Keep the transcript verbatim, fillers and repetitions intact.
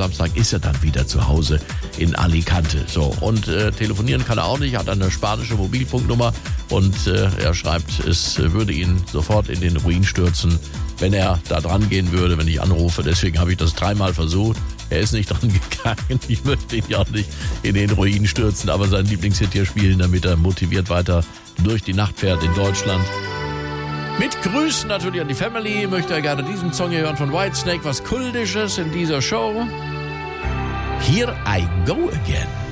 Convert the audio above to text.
Samstag ist er dann wieder zu Hause in Alicante. So, und äh, telefonieren kann er auch nicht, hat eine spanische Mobilfunknummer und äh, er schreibt, es würde ihn sofort in den Ruin stürzen, wenn er da dran gehen würde, wenn ich anrufe. Deswegen habe ich das dreimal versucht. Er ist nicht dran gegangen. Ich möchte ihn ja auch nicht in den Ruin stürzen, aber seinen Lieblingshit hier spielen, damit er motiviert weiter durch die Nacht fährt in Deutschland. Mit Grüßen natürlich an die Family. Möchte er gerne diesen Song hier hören von Whitesnake, was Kultisches in dieser Show. Here I Go Again.